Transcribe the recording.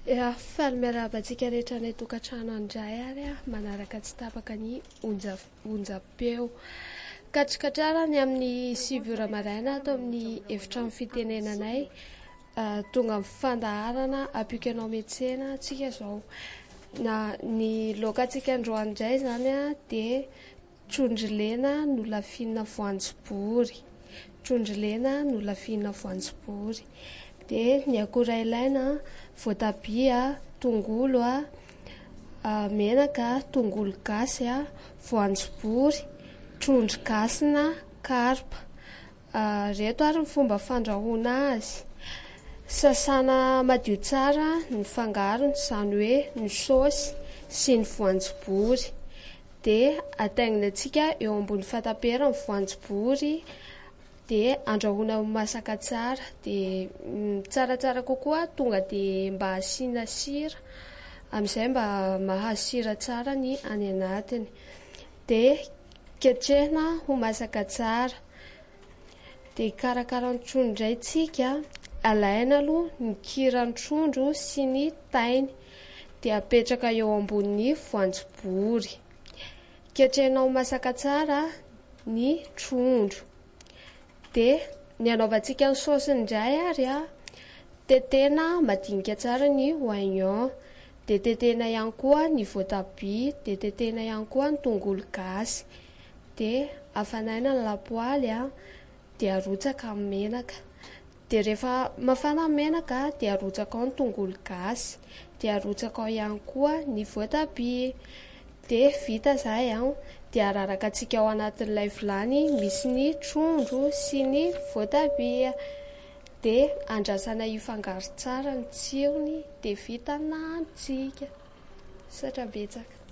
Faly miarahaba antsika rehetra ny tokantrano andray ary manaraka tsy tapaka ny onjam-peo. Katrikatrarany amin'ny 7 maraina atao amin'ny efitrano fitenenanay tonga mifandaharana ampikanao miantsena antsika zao. Ny lokantsika androandray zany dia trondro lena no lafinina voanjobory. Trondro lena no lafinina voanjobory. Dia ny akora ilaina: voatabia, tongolo, menaka, tongolo gasy, voanjobory, trondro gasina, karpa. Reto ary ny fomba fandrahoana azy: sasana madio tsara ny fangarony, izany hoe ny saosy sy ny voanjobory. Dia ataingina antsika eo ambony fatapera ny voanjobory. Dia andrahoina masaka tsara. Dia tsaratsara kokoa tonga dia mba asiana sira, amin'izay mba mahazo sira tsara ny any anatiny. Dia ketrehina ho masaka tsara. Dia karakara ny trondro indray tsika, alaina aloha ny kiran'ny trondro sy ny tainy, dia apetraka eo ambonin'ny voanjobory. Ketrehina ho masaka tsara ny trondro. Dia ny anaovantsika ny saosy indray ary tetena madinika tsara ny oignon. Dia tetena ihany koa ny voatabia. Dia tetena ihany koa ny tongolo gasy. Dia afanaina ny lapoaly dia arotsaka amin'ny menaka. Dia rehefa mafana ny menaka dia arotsaka ao ny tongolo gasy. Dia arotsaka ao ihany koa ny voatabia. Dia vita izay dia araraka antsika ao anatin'ilay vilany misy ny trondro sy ny voatabia. Dia andrasana hifangaro tsara ny tsirony dia vita na antsika. Satrabetsaka.